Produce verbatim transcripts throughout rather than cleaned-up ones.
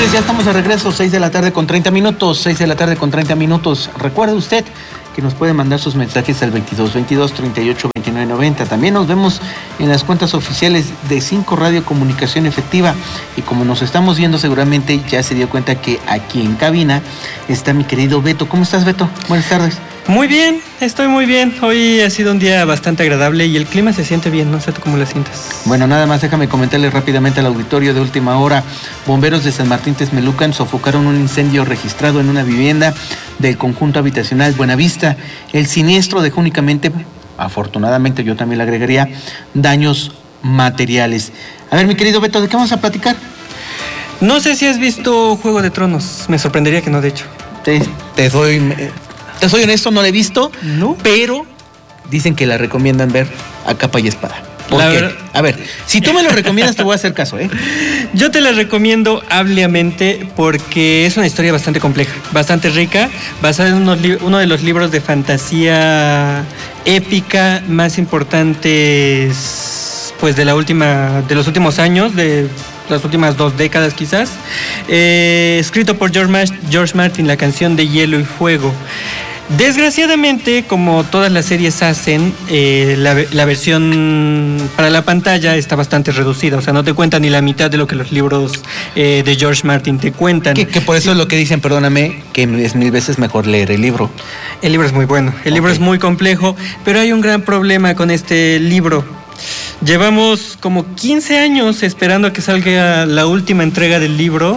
señores, ya estamos de regreso, seis de la tarde con treinta minutos, seis de la tarde con treinta minutos. Recuerde usted que nos puede mandar sus mensajes al veintidós veintidós treinta y ocho veintinueve noventa. También nos vemos en las cuentas oficiales de cinco Radio Comunicación Efectiva. Y como nos estamos viendo, seguramente ya se dio cuenta que aquí en cabina está mi querido Beto. ¿Cómo estás, Beto? Buenas tardes. Muy bien, estoy muy bien. Hoy ha sido un día bastante agradable y el clima se siente bien, no sé tú cómo lo sientes. Bueno, nada más déjame comentarles rápidamente al auditorio de última hora. Bomberos de San Martín Texmelucan sofocaron un incendio registrado en una vivienda del conjunto habitacional Buenavista. El siniestro dejó únicamente, afortunadamente yo también le agregaría, daños materiales. A ver, mi querido Beto, ¿de qué vamos a platicar? No sé si has visto Juego de Tronos, me sorprendería que no, de hecho. Te, te doy... Te soy honesto, no la he visto, ¿no? Pero dicen que la recomiendan ver a capa y espada. ¿Por la qué? ver... A ver, si tú me lo recomiendas, te voy a hacer caso, ¿eh? Yo te la recomiendo ampliamente porque es una historia bastante compleja, bastante rica, basada en unos li- uno de los libros de fantasía épica más importantes, pues de la última, de los últimos años, de las últimas dos décadas quizás, eh, escrito por George, Mar- George Martin, la canción de Hielo y Fuego. Desgraciadamente, como todas las series hacen, eh, la, la versión para la pantalla está bastante reducida, o sea, no te cuentan ni la mitad de lo que los libros eh, de George Martin te cuentan. Que, que por eso sí. Es lo que dicen, perdóname, que es mil veces mejor leer el libro. El libro es muy bueno, el okay. libro es muy complejo, pero hay un gran problema con este libro. Llevamos como quince años esperando a que salga la última entrega del libro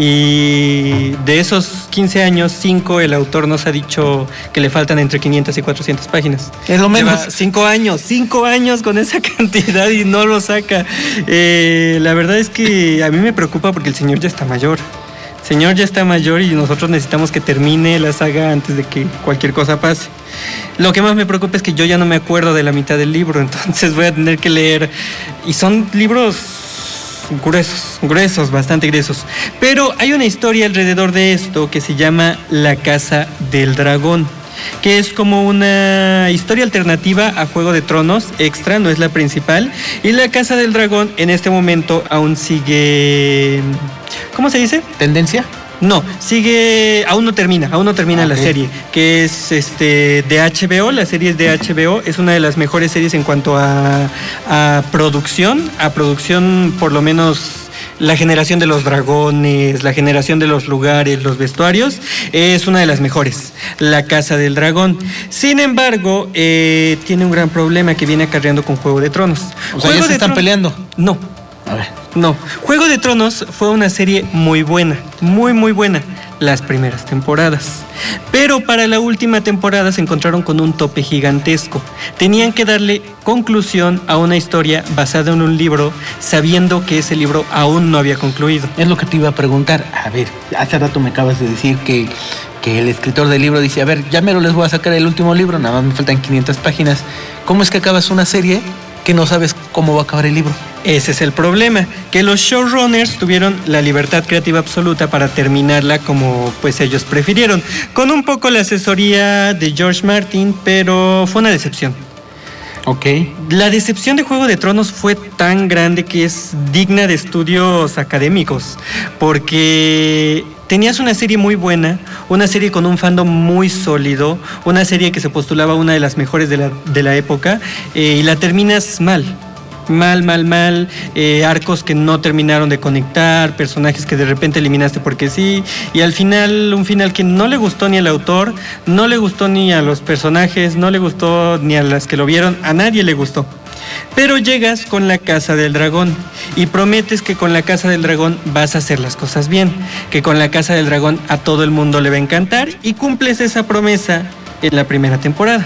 y de esos quince años, cinco, el autor nos ha dicho que le faltan entre quinientas y cuatrocientas páginas. Es lo menos. Lleva cinco años, cinco años con esa cantidad y no lo saca. Eh, la verdad es que a mí me preocupa porque el señor ya está mayor. El señor ya está mayor y nosotros necesitamos que termine la saga antes de que cualquier cosa pase. Lo que más me preocupa es que yo ya no me acuerdo de la mitad del libro, entonces voy a tener que leer. Y son libros gruesos, gruesos, bastante gruesos. Pero hay una historia alrededor de esto que se llama La Casa del Dragón, que es como una historia alternativa a Juego de Tronos, extra, no es la principal. Y La Casa del Dragón en este momento aún sigue... ¿Cómo se dice? ¿Tendencia? No, sigue, aún no termina, aún no termina okay. la serie, que es este de H B O, la serie es de H B O, es una de las mejores series en cuanto a, a producción, a producción por lo menos la generación de los dragones, la generación de los lugares, los vestuarios, es una de las mejores, La Casa del Dragón. Sin embargo, eh, tiene un gran problema que viene acarreando con Juego de Tronos. O sea, ¿ya se están Tron- peleando? No. A ver. No, Juego de Tronos fue una serie muy buena, muy muy buena, las primeras temporadas. Pero para la última temporada se encontraron con un tope gigantesco. Tenían que darle conclusión a una historia basada en un libro, sabiendo que ese libro aún no había concluido. Es lo que te iba a preguntar. A ver, hace rato me acabas de decir que, que el escritor del libro dice, a ver, ya mero les voy a sacar el último libro, nada más me faltan quinientas páginas. ¿Cómo es que acabas una serie que no sabes cómo va a acabar el libro? Ese es el problema, que los showrunners tuvieron la libertad creativa absoluta para terminarla como pues ellos prefirieron, con un poco la asesoría de George Martin, pero fue una decepción. Ok. La decepción de Juego de Tronos fue tan grande que es digna de estudios académicos, porque tenías una serie muy buena, una serie con un fandom muy sólido, una serie que se postulaba una de las mejores de la, de la época, eh, y la terminas mal. Mal, mal, mal, eh, arcos que no terminaron de conectar, personajes que de repente eliminaste porque sí, y al final, un final que no le gustó ni al autor, no le gustó ni a los personajes, no le gustó ni a las que lo vieron, a nadie le gustó. Pero llegas con La Casa del Dragón y prometes que con La Casa del Dragón vas a hacer las cosas bien, que con La Casa del Dragón a todo el mundo le va a encantar y cumples esa promesa en la primera temporada.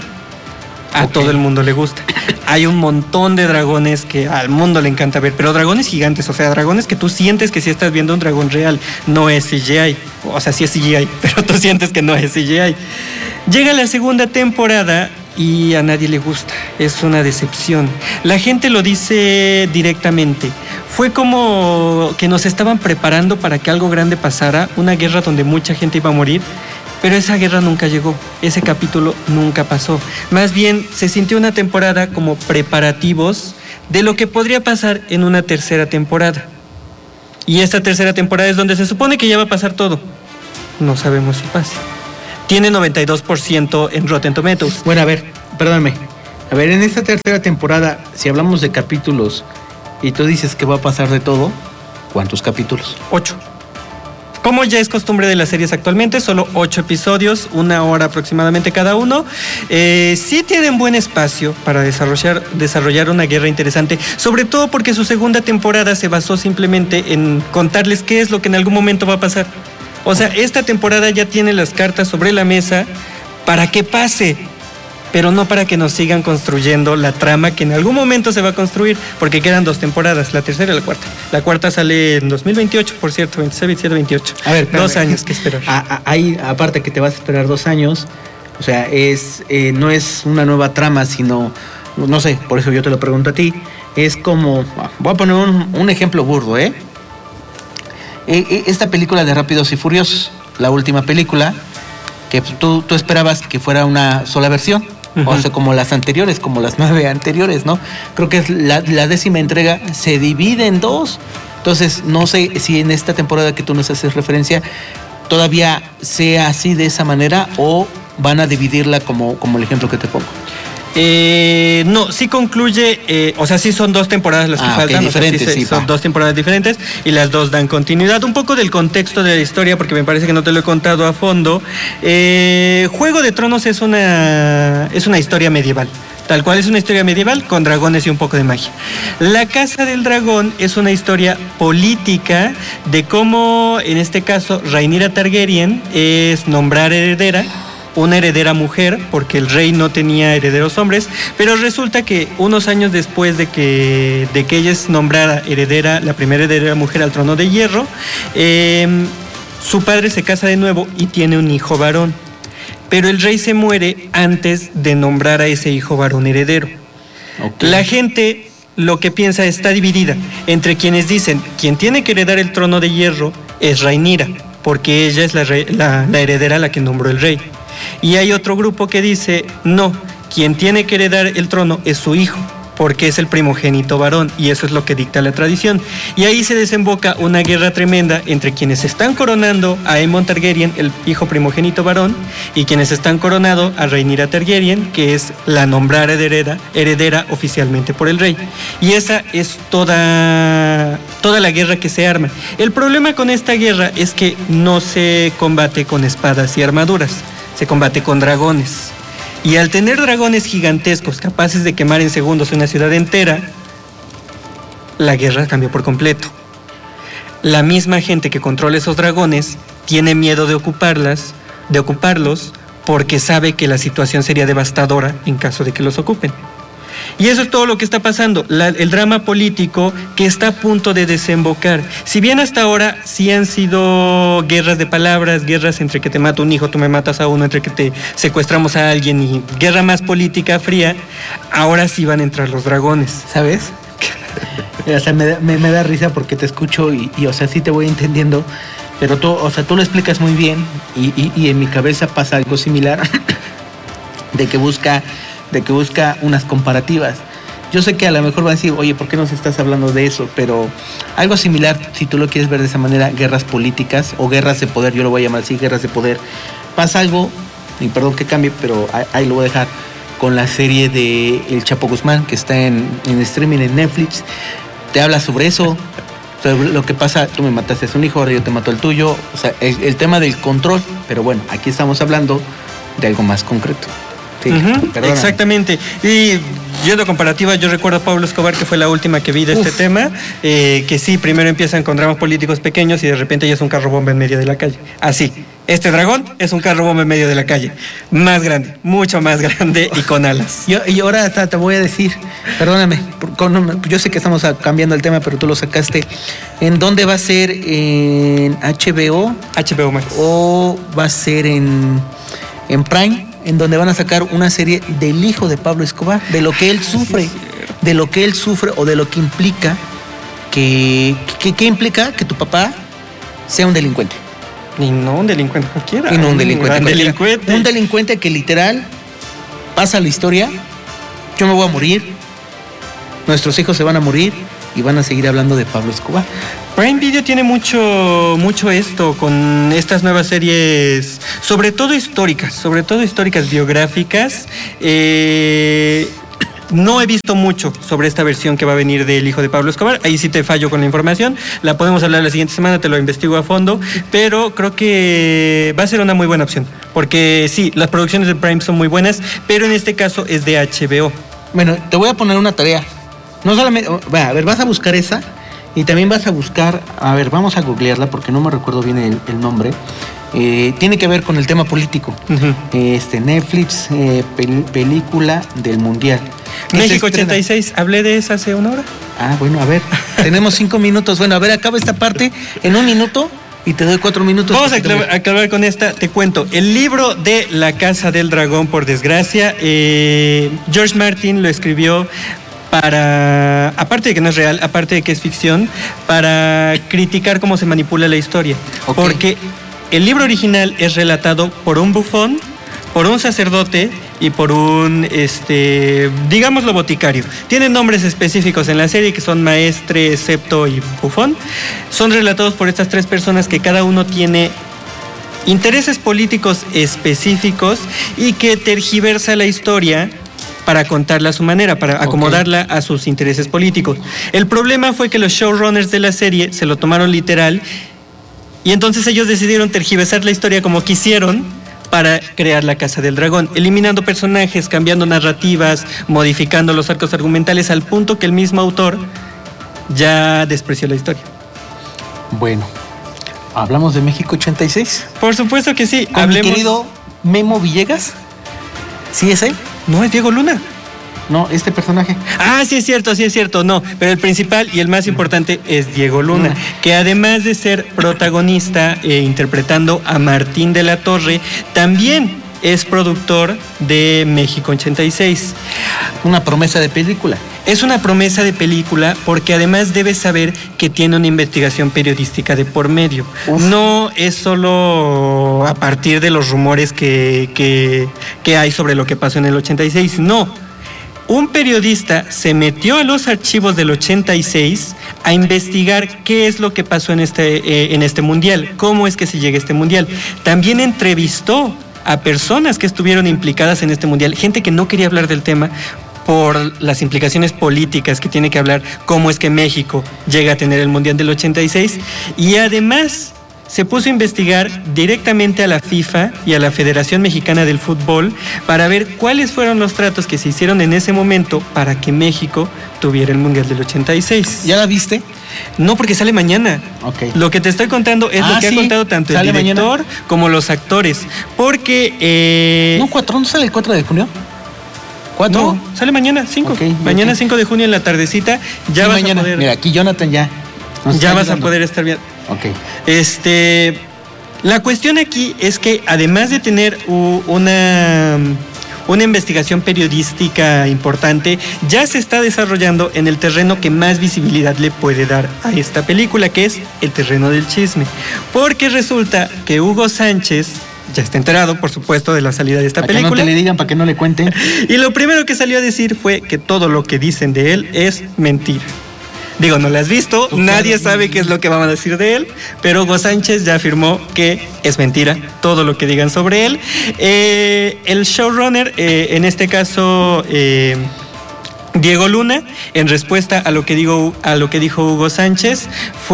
A okay. todo el mundo le gusta. Hay un montón de dragones que al mundo le encanta ver, pero dragones gigantes, o sea, dragones que tú sientes que sí estás viendo un dragón real, no es C G I. O sea, sí es C G I, pero tú sientes que no es C G I. Llega la segunda temporada y a nadie le gusta, es una decepción. La gente lo dice directamente. Fue como que nos estaban preparando para que algo grande pasara, una guerra donde mucha gente iba a morir. Pero esa guerra nunca llegó, ese capítulo nunca pasó. Más bien se sintió una temporada como preparativos de lo que podría pasar en una tercera temporada. Y esta tercera temporada es donde se supone que ya va a pasar todo. No sabemos si pasa. Tiene noventa y dos por ciento en Rotten Tomatoes. Bueno, a ver, perdóname. A ver, en esta tercera temporada, si hablamos de capítulos y tú dices que va a pasar de todo, ¿cuántos capítulos? Ocho. Como ya es costumbre de las series actualmente, solo ocho episodios, una hora aproximadamente cada uno. Eh, sí tienen buen espacio para desarrollar, desarrollar una guerra interesante, sobre todo porque su segunda temporada se basó simplemente en contarles qué es lo que en algún momento va a pasar. O sea, esta temporada ya tiene las cartas sobre la mesa para que pase, pero no para que nos sigan construyendo la trama que en algún momento se va a construir, porque quedan dos temporadas, la tercera y la cuarta. La cuarta sale en dos mil veintiocho, por cierto, veintiséis, veintisiete, veintiocho. A ver, dos años que esperar. Ahí, aparte que te vas a esperar dos años, o sea, es eh, no es una nueva trama, sino, no sé, por eso yo te lo pregunto a ti, es como, voy a poner un, un ejemplo burdo, ¿eh? Esta película de Rápidos y Furiosos, la última película, que tú, tú esperabas que fuera una sola versión. Uh-huh. O sea, como las anteriores, como las nueve anteriores, ¿no? Creo que es la, la décima entrega se divide en dos. Entonces, no sé si en esta temporada que tú nos haces referencia todavía sea así de esa manera o van a dividirla como, como el ejemplo que te pongo. Eh, no, sí concluye, eh, o sea, sí son dos temporadas las que ah, faltan, okay, o sea, sí, sí, son pa. dos temporadas diferentes y las dos dan continuidad. Un poco del contexto de la historia, porque me parece que no te lo he contado a fondo. Eh, Juego de Tronos es una, es una historia medieval. Tal cual es una historia medieval con dragones y un poco de magia. La Casa del Dragón es una historia política de cómo, en este caso, Rhaenyra Targaryen es nombrar heredera, una heredera mujer, porque el rey no tenía herederos hombres, pero resulta que unos años después de que, de que ella es nombrada heredera, la primera heredera mujer al trono de hierro, eh, su padre se casa de nuevo y tiene un hijo varón. Pero el rey se muere antes de nombrar a ese hijo varón heredero. Okay. La gente lo que piensa está dividida entre quienes dicen quien tiene que heredar el trono de hierro es Rhaenyra, porque ella es la, re, la, la heredera a la que nombró el rey. Y hay otro grupo que dice no, quien tiene que heredar el trono es su hijo, porque es el primogénito varón, y eso es lo que dicta la tradición. Y ahí se desemboca una guerra tremenda entre quienes están coronando a Aemon Targaryen, el hijo primogénito varón, y quienes están coronando a Rhaenyra Targaryen, que es la nombrada heredera, heredera oficialmente por el rey. Y esa es toda, toda la guerra que se arma. El problema con esta guerra es que no se combate con espadas y armaduras, se combate con dragones. Y al tener dragones gigantescos capaces de quemar en segundos una ciudad entera, la guerra cambió por completo. La misma gente que controla esos dragones tiene miedo de ocuparlas, de ocuparlos, porque sabe que la situación sería devastadora en caso de que los ocupen. Y eso es todo lo que está pasando, la, el drama político que está a punto de desembocar. Si bien hasta ahora sí han sido guerras de palabras, guerras entre que te mato un hijo, tú me matas a uno, entre que te secuestramos a alguien y guerra más política fría, ahora sí van a entrar los dragones. ¿Sabes? O sea, me, me, me da risa porque te escucho y, y, o sea, sí te voy entendiendo, pero tú, o sea, tú lo explicas muy bien y, y, y en mi cabeza pasa algo similar de que busca... de que busca unas comparativas. Yo sé que a lo mejor van a decir, oye, ¿por qué nos estás hablando de eso? Pero algo similar, si tú lo quieres ver de esa manera, guerras políticas o guerras de poder, yo lo voy a llamar así, guerras de poder. Pasa algo, y perdón que cambie, pero ahí lo voy a dejar, con la serie de El Chapo Guzmán, que está en, en streaming en Netflix. Te habla sobre eso, sobre lo que pasa, tú me mataste a un hijo, ahora yo te mato al tuyo. O sea, el, el tema del control, pero bueno, aquí estamos hablando de algo más concreto. Sí, uh-huh, exactamente. Y yendo a comparativa, yo recuerdo a Pablo Escobar, que fue la última que vi de Uf. este tema, eh, que sí, primero empiezan con dramas políticos pequeños y de repente ya es un carro bomba en medio de la calle. Así, este dragón es un carro bomba en medio de la calle. Más grande, mucho más grande y con alas. Yo, y ahora te, te voy a decir, perdóname, con, yo sé que estamos cambiando el tema, pero tú lo sacaste. ¿En dónde va a ser? ¿En H B O? H B O Max. ¿O va a ser en, en Prime? En donde van a sacar una serie del hijo de Pablo Escobar, de lo que él sufre, de lo que él sufre o de lo que implica que, que, que implica que tu papá sea un delincuente. Y no un delincuente cualquiera. Y no un delincuente un cualquiera. delincuente. Un delincuente que literal pasa la historia, yo me voy a morir, nuestros hijos se van a morir y van a seguir hablando de Pablo Escobar. Prime Video tiene mucho, mucho esto con estas nuevas series, sobre todo históricas, sobre todo históricas biográficas. Eh, no he visto mucho sobre esta versión que va a venir del hijo de Pablo Escobar. Ahí sí te fallo con la información. La podemos hablar la siguiente semana, te lo investigo a fondo. Pero creo que va a ser una muy buena opción. Porque sí, las producciones de Prime son muy buenas, pero en este caso es de H B O. Bueno, te voy a poner una tarea. No solamente, a ver, vas a buscar esa. Y también vas a buscar, a ver, vamos a googlearla porque no me recuerdo bien el, el nombre. Eh, tiene que ver con el tema político. Uh-huh. Este, Netflix, eh, pel- película del Mundial. México ochenta y seis, hablé de esa hace una hora. Ah, bueno, a ver, tenemos cinco minutos. Bueno, a ver, acaba esta parte en un minuto y te doy cuatro minutos. Vamos a acabar, acabar con esta, te cuento. El libro de La Casa del Dragón, por desgracia, eh, George Martin lo escribió para, aparte de que no es real, aparte de que es ficción, para criticar cómo se manipula la historia. Okay. Porque el libro original es relatado por un bufón, por un sacerdote y por un, este, digámoslo, boticario. Tienen nombres específicos en la serie que son maestre, septo y bufón. Son relatados por estas tres personas que cada uno tiene intereses políticos específicos y que tergiversa la historia para contarla a su manera, para acomodarla okay. a sus intereses políticos. El problema fue que los showrunners de la serie se lo tomaron literal y entonces ellos decidieron tergiversar la historia como quisieron para crear La Casa del Dragón, eliminando personajes, cambiando narrativas, modificando los arcos argumentales al punto que el mismo autor ya despreció la historia. Bueno, ¿hablamos de México ochenta y seis? Por supuesto que sí. ¿Con Hablemos... mi querido Memo Villegas? ¿Sí es él? No, es Diego Luna. No, este personaje. Ah, sí es cierto, sí es cierto, no. Pero el principal y el más importante es Diego Luna, Luna. que además de ser protagonista eh, interpretando a Martín de la Torre, también es productor de México ochenta y seis. Una promesa de película. Es una promesa de película porque además debes saber que tiene una investigación periodística de por medio. Uf. No es solo a partir de los rumores que, que, que hay sobre lo que pasó en el ochenta y seis, no. Un periodista se metió a los archivos del ochenta y seis a investigar qué es lo que pasó en este, eh, en este mundial, cómo es que se llega a este mundial. También entrevistó a personas que estuvieron implicadas en este mundial, gente que no quería hablar del tema por las implicaciones políticas que tiene que hablar, cómo es que México llega a tener el mundial del ochenta y seis, y además se puso a investigar directamente a la FIFA y a la Federación Mexicana del Fútbol para ver cuáles fueron los tratos que se hicieron en ese momento para que México tuviera el mundial del ochenta y seis. ¿Ya la viste? No, porque sale mañana. Okay. Lo que te estoy contando es ah, lo que sí. ha contado tanto el director mañana? como los actores. Porque... Eh... No, cuatro, ¿no sale el cuatro de junio? ¿Cuatro? No, sale mañana, cinco. Okay, mañana okay. cinco de junio en la tardecita. Ya sí, vas mañana. a poder... Mira, aquí Jonathan ya. Ya vas ayudando. a poder estar bien. Ok. Este... La cuestión aquí es que además de tener una... una investigación periodística importante, ya se está desarrollando en el terreno que más visibilidad le puede dar a esta película, que es el terreno del chisme. Porque resulta que Hugo Sánchez ya está enterado, por supuesto, de la salida de esta para película. Que no te le digan, para que no le cuenten. Y lo primero que salió a decir fue que todo lo que dicen de él es mentira. Digo, no la has visto, nadie sabe qué es lo que van a decir de él, pero Hugo Sánchez ya afirmó que es mentira todo lo que digan sobre él. Eh, el showrunner, eh, en este caso eh, Diego Luna, en respuesta a lo que digo, a lo que dijo Hugo Sánchez,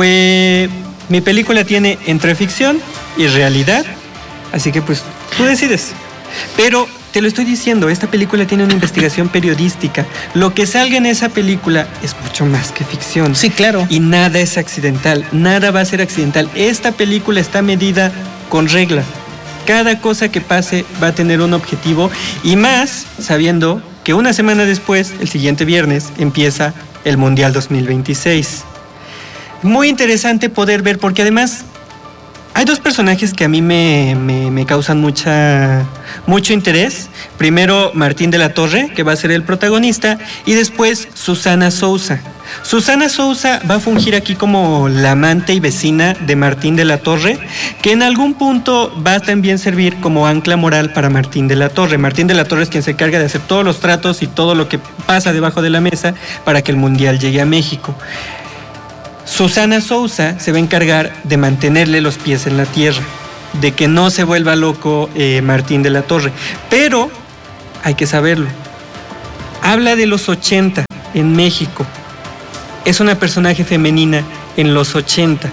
fue: mi película tiene entre ficción y realidad, así que pues tú decides. Pero te lo estoy diciendo, esta película tiene una investigación periodística. Lo que salga en esa película es mucho más que ficción. Sí, claro. Y nada es accidental, nada va a ser accidental. Esta película está medida con regla. Cada cosa que pase va a tener un objetivo, y más sabiendo que una semana después, el siguiente viernes, empieza el Mundial dos mil veintiséis. Muy interesante poder ver, porque además hay dos personajes que a mí me, me, me causan mucha, mucho interés. Primero, Martín de la Torre, que va a ser el protagonista, y después Susana Sousa. Susana Sousa va a fungir aquí como la amante y vecina de Martín de la Torre, que en algún punto va a también servir como ancla moral para Martín de la Torre. Martín de la Torre es quien se encarga de hacer todos los tratos y todo lo que pasa debajo de la mesa para que el Mundial llegue a México. Susana Sousa se va a encargar de mantenerle los pies en la tierra, de que no se vuelva loco eh, Martín de la Torre. Pero hay que saberlo. Habla de los ochenta en México. Es una personaje femenina en los ochenta,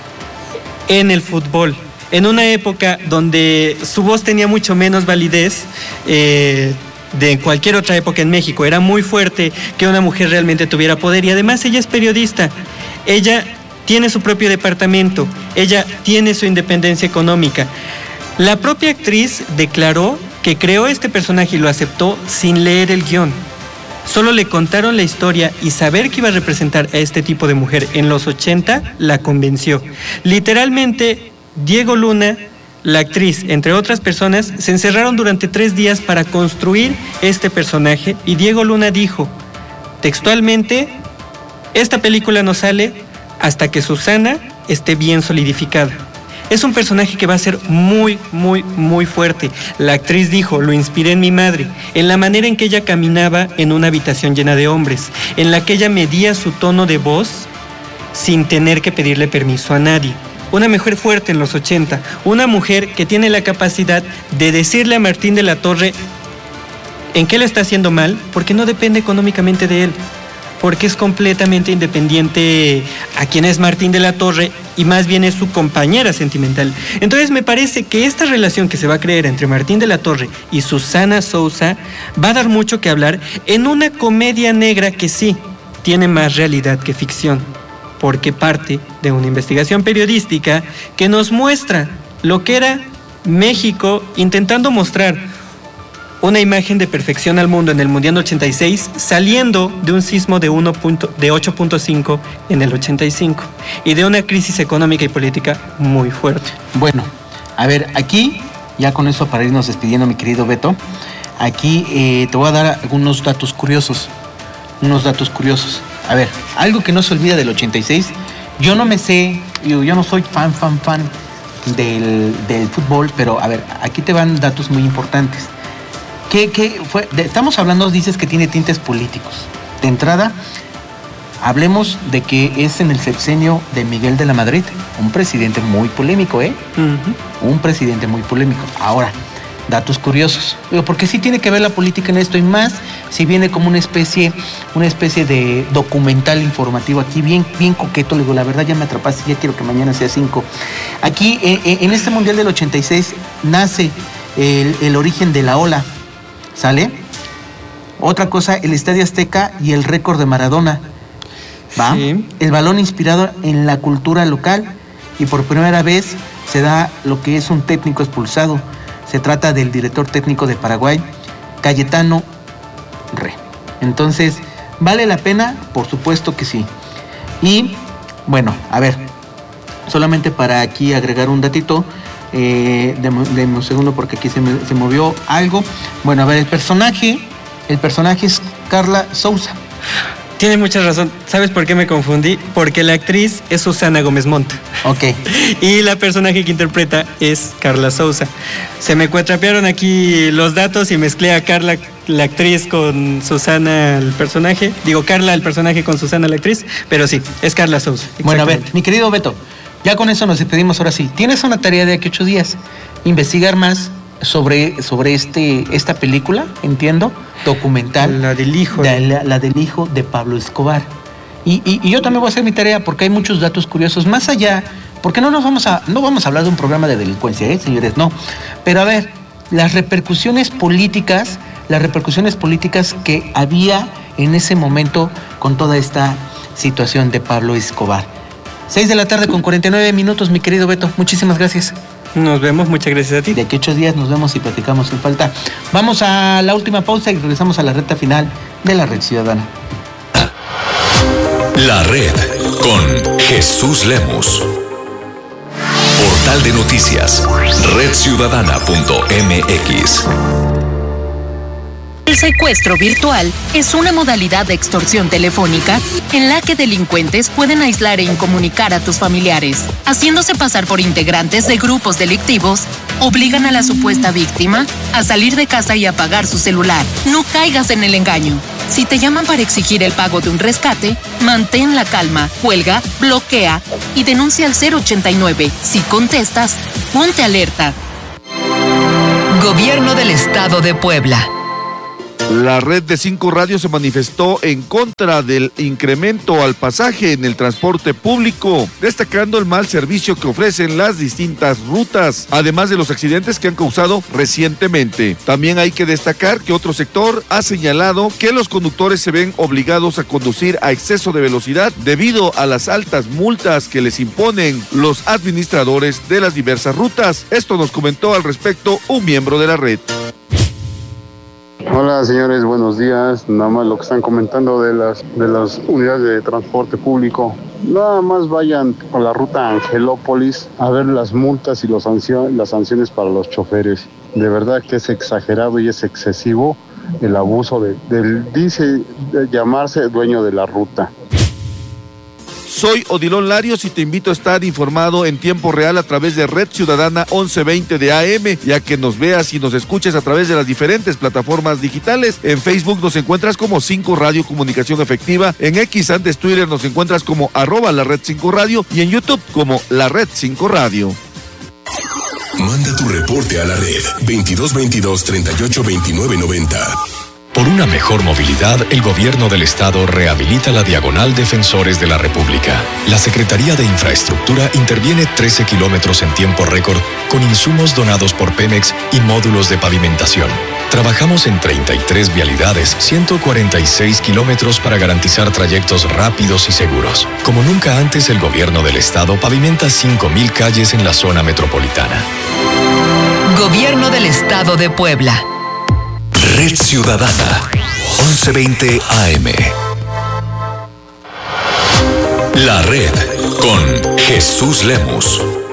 en el fútbol, en una época donde su voz tenía mucho menos validez eh, de cualquier otra época en México. Era muy fuerte que una mujer realmente tuviera poder, y además ella es periodista. Ella tiene su propio departamento, ella tiene su independencia económica. La propia actriz declaró que creó este personaje y lo aceptó sin leer el guión. Solo le contaron la historia y saber que iba a representar a este tipo de mujer en los ochenta la convenció. Literalmente, Diego Luna, la actriz, entre otras personas, se encerraron durante tres días para construir este personaje, y Diego Luna dijo, textualmente, esta película no sale hasta que Susana esté bien solidificada. Es un personaje que va a ser muy, muy, muy fuerte. La actriz dijo, lo inspiré en mi madre, en la manera en que ella caminaba en una habitación llena de hombres, en la que ella medía su tono de voz sin tener que pedirle permiso a nadie. Una mujer fuerte en los ochenta, una mujer que tiene la capacidad de decirle a Martín de la Torre en qué le está haciendo mal, porque no depende económicamente de él, porque es completamente independiente a quien es Martín de la Torre, y más bien es su compañera sentimental. Entonces me parece que esta relación que se va a crear entre Martín de la Torre y Susana Sousa va a dar mucho que hablar en una comedia negra que sí tiene más realidad que ficción, porque parte de una investigación periodística que nos muestra lo que era México intentando mostrar una imagen de perfección al mundo en el Mundial ochenta y seis, saliendo de un sismo de, de ocho punto cinco en el ochenta y cinco y de una crisis económica y política muy fuerte. Bueno, a ver, aquí, ya con eso para irnos despidiendo, mi querido Beto, aquí eh, te voy a dar algunos datos curiosos, unos datos curiosos. A ver, algo que no se olvida del ochenta y seis, yo no me sé, yo, yo no soy fan, fan, fan del, del fútbol, pero a ver, aquí te van datos muy importantes. ¿Qué, qué fue? De, estamos hablando, dices que tiene tintes políticos. De entrada, hablemos de que es en el sexenio de Miguel de la Madrid, un presidente muy polémico, ¿eh? Uh-huh. Un presidente muy polémico. Ahora, datos curiosos. Digo, porque sí tiene que ver la política en esto, y más si viene como una especie, una especie de documental informativo aquí, bien, bien coqueto. Le digo, la verdad ya me atrapaste, ya quiero que mañana sea cinco. Aquí, eh, en este Mundial del ochenta y seis, nace el, el origen de la ola. ¿Sale? Otra cosa, el Estadio Azteca y el récord de Maradona. ¿Va? Sí. El balón inspirado en la cultura local, y por primera vez se da lo que es un técnico expulsado. Se trata del director técnico de Paraguay, Cayetano Re. Entonces, ¿vale la pena? Por supuesto que sí. Y, bueno, a ver, solamente para aquí agregar un datito. Eh, de un segundo porque aquí se, me, se movió algo. Bueno, a ver, el personaje, el personaje es Carla Sousa. Tiene mucha razón. ¿Sabes por qué me confundí? Porque la actriz es Susana Gómez Montt. Ok. Y la personaje que interpreta es Carla Sousa. Se me cuatrapearon aquí los datos y mezclé a Carla, la actriz, con Susana, el personaje. Digo, Carla, el personaje, con Susana, la actriz. Pero sí, es Carla Sousa. Bueno, a ver, mi querido Beto, ya con eso nos despedimos ahora sí. Tienes una tarea de aquí ocho días. Investigar más sobre, sobre este, esta película, entiendo, documental. La del hijo. De, la, la del hijo de Pablo Escobar. Y, y, y yo también voy a hacer mi tarea porque hay muchos datos curiosos. Más allá, porque no nos vamos a, no vamos a hablar de un programa de delincuencia, ¿eh, señores? No. Pero a ver, las repercusiones políticas, las repercusiones políticas que había en ese momento con toda esta situación de Pablo Escobar. seis de la tarde con cuarenta y nueve minutos, mi querido Beto. Muchísimas gracias. Nos vemos, muchas gracias a ti. De aquí a ocho días nos vemos y platicamos sin falta. Vamos a la última pausa y regresamos a la recta final de La Red Ciudadana. La Red con Jesús Lemus. Portal de noticias, red ciudadana punto m x. El secuestro virtual es una modalidad de extorsión telefónica en la que delincuentes pueden aislar e incomunicar a tus familiares. Haciéndose pasar por integrantes de grupos delictivos, obligan a la supuesta víctima a salir de casa y apagar su celular. No caigas en el engaño. Si te llaman para exigir el pago de un rescate, mantén la calma, cuelga, bloquea y denuncia al cero ochenta y nueve. Si contestas, ponte alerta. Gobierno del Estado de Puebla. La red de cinco radios se manifestó en contra del incremento al pasaje en el transporte público, destacando el mal servicio que ofrecen las distintas rutas, además de los accidentes que han causado recientemente. También hay que destacar que otro sector ha señalado que los conductores se ven obligados a conducir a exceso de velocidad debido a las altas multas que les imponen los administradores de las diversas rutas. Esto nos comentó al respecto un miembro de la red. Hola señores, buenos días. Nada más lo que están comentando de las de las unidades de transporte público. Nada más vayan a la ruta Angelópolis a ver las multas y los sanción, las sanciones para los choferes. De verdad que es exagerado y es excesivo el abuso de, del, dice de llamarse dueño de la ruta. Soy Odilon Larios y te invito a estar informado en tiempo real a través de Red Ciudadana once veinte de A M, ya que nos veas y nos escuches a través de las diferentes plataformas digitales. En Facebook nos encuentras como cinco Radio Comunicación Efectiva, en X antes Twitter nos encuentras como arroba la Red cinco Radio y en YouTube como la Red cinco Radio. Manda tu reporte a la red veintidós veintidós treinta y ocho veintinueve noventa. Por una mejor movilidad, el Gobierno del Estado rehabilita la Diagonal Defensores de la República. La Secretaría de Infraestructura interviene trece kilómetros en tiempo récord con insumos donados por Pemex y módulos de pavimentación. Trabajamos en treinta y tres vialidades, ciento cuarenta y seis kilómetros para garantizar trayectos rápidos y seguros. Como nunca antes, el Gobierno del Estado pavimenta cinco mil calles en la zona metropolitana. Gobierno del Estado de Puebla. Red Ciudadana, once veinte A M. La Red con Jesús Lemus.